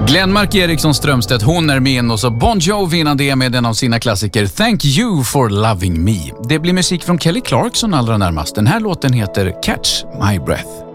Glenmark Eriksson Strömstedt, hon är med och så Bon Jovi innan det med en av sina klassiker Thank You for Loving Me. Det blir musik från Kelly Clarkson allra närmast. Den här låten heter Catch My Breath.